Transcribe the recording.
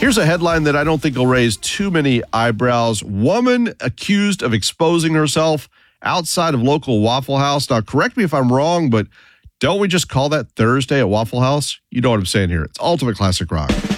Here's a headline that I don't think will raise too many eyebrows. Woman accused of exposing herself outside of local Waffle House. Now, correct me if I'm wrong, but don't we just call that Thursday at Waffle House? You know what I'm saying here. It's Ultimate Classic Rock.